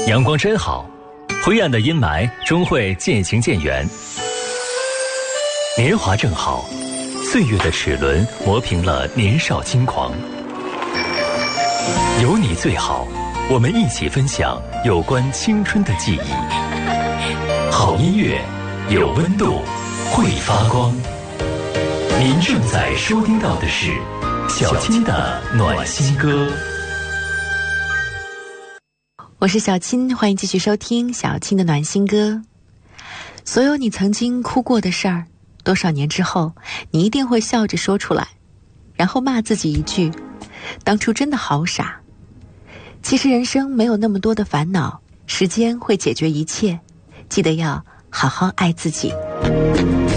阳光真好，灰暗的阴霾终会渐行渐远。年华正好，岁月的齿轮磨平了年少轻狂。有你最好，我们一起分享有关青春的记忆。好音乐，有温度，会发光。您正在收听到的是小青的暖心歌。 我是小青，欢迎继续收听小青的暖心歌。所有你曾经哭过的事儿，多少年之后你一定会笑着说出来，然后骂自己一句，当初真的好傻。其实人生没有那么多的烦恼，时间会解决一切，记得要好好爱自己。